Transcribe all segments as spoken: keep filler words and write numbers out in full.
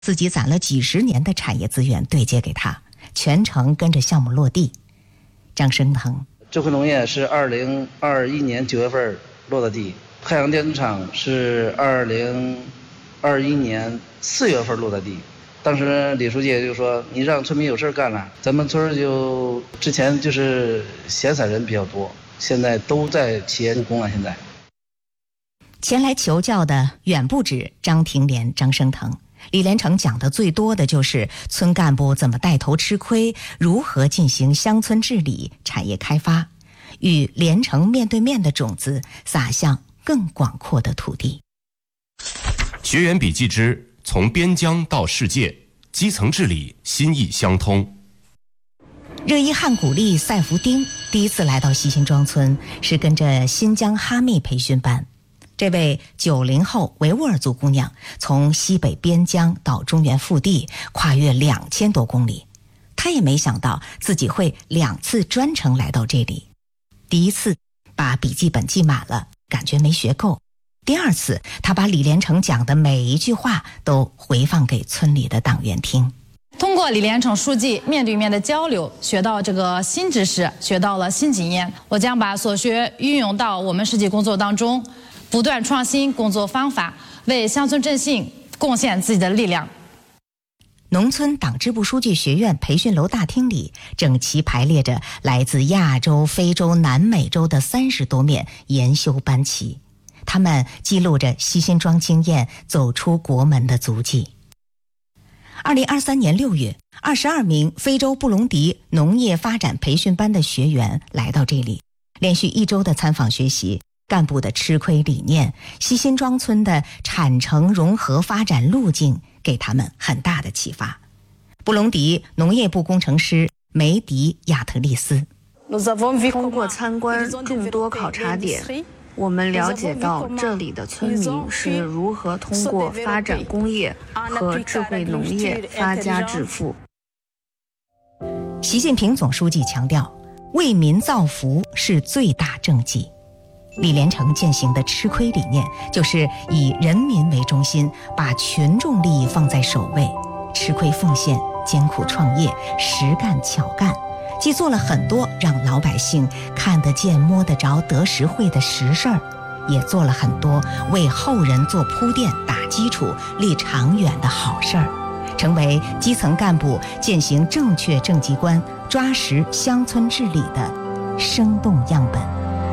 自己攒了几十年的产业资源对接给他，全程跟着项目落地。张升腾， 智慧农业是二零二一年九月份落的地，太阳电池厂是二零二一年四月份落的地。当时李书记就说：“你让村民有事干了，咱们村就之前就是闲散人比较多，现在都在企业工了。”现在前来求教的远不止张廷莲、张升腾。李连成讲的最多的就是村干部怎么带头吃亏，如何进行乡村治理、产业开发，与连成面对面的种子撒向更广阔的土地。 学员笔记之从边疆到世界，基层治理心意相通。 热依汉古丽赛福丁第一次来到西辛庄村，是跟着新疆哈密培训班。这位九零后维吾尔族姑娘从西北边疆到中原腹地，跨越两千多公里。她也没想到自己会两次专程来到这里。第一次把笔记本记满了，感觉没学够。第二次，她把李连成讲的每一句话都回放给村里的党员听。 通过李连成书记面对面的交流，学到这个新知识，学到了新经验。我将把所学运用到我们实际工作当中，不断创新工作方法，为乡村振兴贡献自己的力量。 农村党支部书记学院培训楼大厅里，整齐排列着来自亚洲、非洲、南美洲的三十多面研修班旗，他们记录着西辛庄经验走出国门的足迹。二零二三年六月，二十二名非洲布隆迪农业发展培训班的学员来到这里，连续一周的参访学习，干部的吃亏理念，西辛庄村的产城融合发展路径，给他们很大的启发。布隆迪农业部工程师梅迪亚特利斯， 通过参观众多考察点，我们了解到这里的村民是如何通过发展工业和智慧农业发家致富。 习近平总书记强调，为民造福是最大政绩。李连成践行的吃亏理念，就是以人民为中心，把群众利益放在首位，吃亏奉献，艰苦创业，实干巧干，既做了很多让老百姓看得见摸得着得实惠的实事儿，也做了很多为后人做铺垫打基础立长远的好事儿，成为基层干部践行正确政绩观抓实乡村治理的生动样本。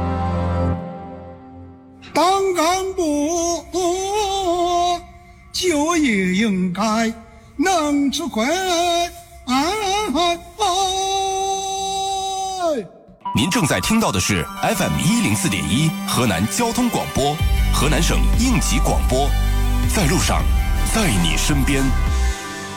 当干部就也应该能吃亏。 您正在听到的是 F M 一零四点一河南交通广播，河南省应急广播，在路上，在你身边。